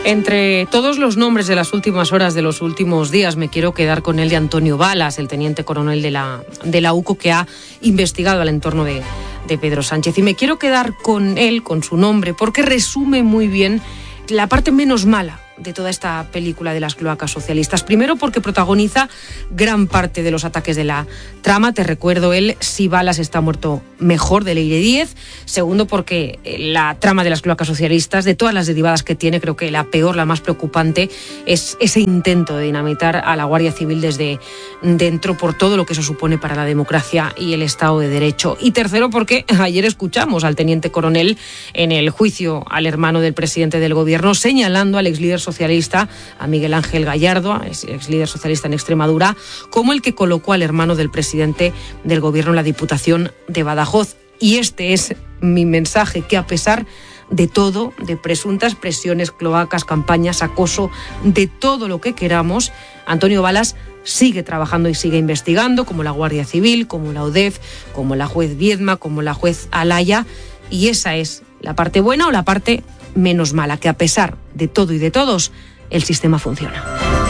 Entre todos los nombres de las últimas horas, de los últimos días, me quiero quedar con el de Antonio Balas, el teniente coronel de la UCO que ha investigado al entorno de Pedro Sánchez. Y me quiero quedar con él, con su nombre, porque resume muy bien la parte menos mala de toda esta película de las cloacas socialistas. Primero, porque protagoniza gran parte de los ataques de la trama. Te recuerdo el "Si Balas está muerto mejor" de Leire Díez. Segundo, porque la trama de las cloacas socialistas, de todas las derivadas que tiene, creo que la peor, la más preocupante, es ese intento de dinamitar a la Guardia Civil desde dentro, por todo lo que eso supone para la democracia y el Estado de Derecho. Y tercero, porque ayer escuchamos al teniente coronel en el juicio al hermano del presidente del gobierno señalando al exlíder socialista, a Miguel Ángel Gallardo, ex líder socialista en Extremadura, como el que colocó al hermano del presidente del gobierno en la Diputación de Badajoz. Y este es mi mensaje, que a pesar de todo, de presuntas presiones, cloacas, campañas, acoso, de todo lo que queramos, Antonio Balas sigue trabajando y sigue investigando, como la Guardia Civil, como la UDEF, como la juez Viedma, como la juez Alaya, y esa es la parte buena o la parte menos mala, que a pesar de todo y de todos, el sistema funciona.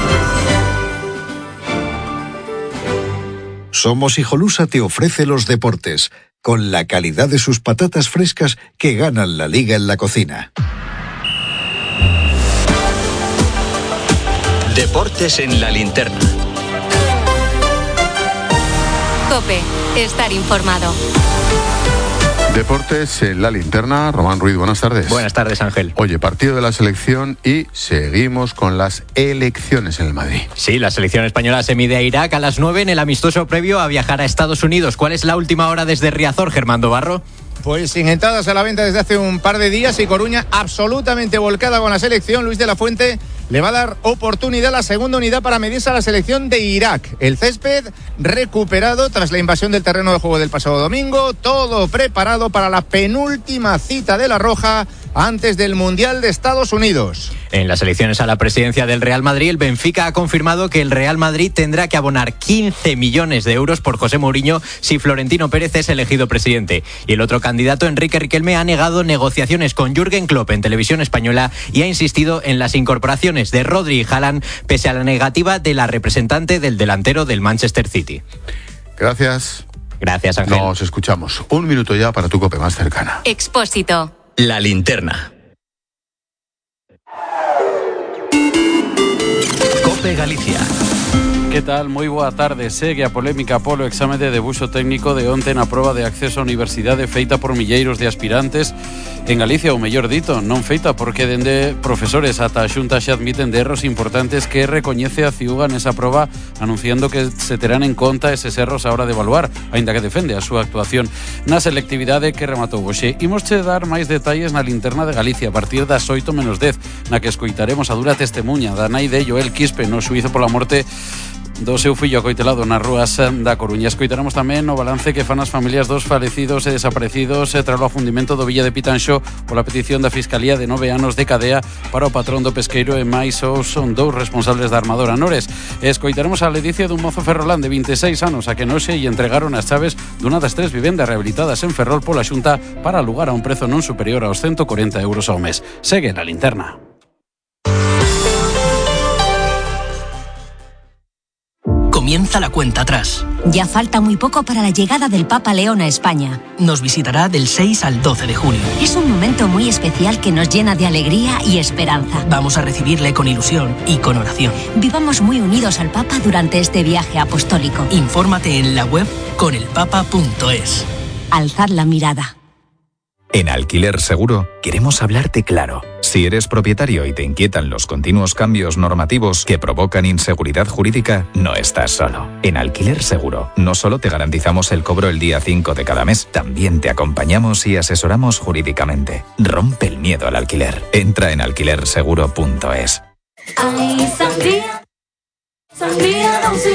Somos Hijolusa te ofrece los deportes, con la calidad de sus patatas frescas que ganan la liga en la cocina. Deportes en la linterna. COPE, estar informado. Deportes en la linterna. Román Ruiz, buenas tardes. Buenas tardes, Ángel. Oye, partido de la selección y seguimos con las elecciones en el Madrid. Sí, la selección española se mide a Irak a las 9 en el amistoso previo a viajar a Estados Unidos. ¿Cuál es la última hora desde Riazor, Germán Barro? Pues sin entradas a la venta desde hace un par de días y Coruña absolutamente volcada con la selección. Luis de la Fuente le va a dar oportunidad a la segunda unidad para medirse a la selección de Irak. El césped recuperado tras la invasión del terreno de juego del pasado domingo. Todo preparado para la penúltima cita de la Roja antes del Mundial de Estados Unidos. En las elecciones a la presidencia del Real Madrid, el Benfica ha confirmado que el Real Madrid tendrá que abonar 15 millones de euros por José Mourinho si Florentino Pérez es elegido presidente. Y el otro candidato, Enrique Riquelme, ha negado negociaciones con Jürgen Klopp en Televisión Española y ha insistido en las incorporaciones de Rodri y Haaland, pese a la negativa de la representante del delantero del Manchester City. Gracias. Gracias, Ángel. Nos escuchamos. Un minuto ya para tu COPE más cercana. Expósito. La linterna. COPE Galicia. Que tal? Moi boa tarde. Segue a polémica polo exame de debuxo técnico de onte na proba de acceso á universidade feita por milleiros de aspirantes en Galicia, ou mellor dito, non feita porque dende profesores ata a Xunta xa admiten de erros importantes que recoñece a Ciuga nesa proba, anunciando que se terán en conta eses erros a hora de evaluar, aínda que defende a súa actuación na selectividade que rematou hoxe. Imosche dar máis detalles na linterna de Galicia a partir das 8:10, na que escoitaremos a dura testemunha da nai de Joel Quispe no xuízo pola morte do seu fillo acoitelado nas rúas da Coruña. Escoitaremos tamén o balance que fan as familias dos falecidos e desaparecidos tras o afundimento do Villa de Pitanxo pola petición da Fiscalía de 9 anos de cadea para o patrón do pesqueiro e máis son dous responsables da armadora Nores. Escoitaremos a ledicia dun mozo ferrolán de 26 anos a que noxe e entregaron as chaves dunha das 3 vivendas rehabilitadas en Ferrol pola Xunta para alugar a un prezo non superior aos 140 euros ao mes. Segue na linterna. Comienza la cuenta atrás. Ya falta muy poco para la llegada del Papa León a España. Nos visitará del 6 al 12 de junio. Es un momento muy especial que nos llena de alegría y esperanza. Vamos a recibirle con ilusión y con oración. Vivamos muy unidos al Papa durante este viaje apostólico. Infórmate en la web conelpapa.es. Alzad la mirada. En Alquiler Seguro queremos hablarte claro. Si eres propietario y te inquietan los continuos cambios normativos que provocan inseguridad jurídica, no estás solo. En Alquiler Seguro no solo te garantizamos el cobro el día 5 de cada mes, también te acompañamos y asesoramos jurídicamente. Rompe el miedo al alquiler. Entra en alquilerseguro.es. Ay, sangría, sangría,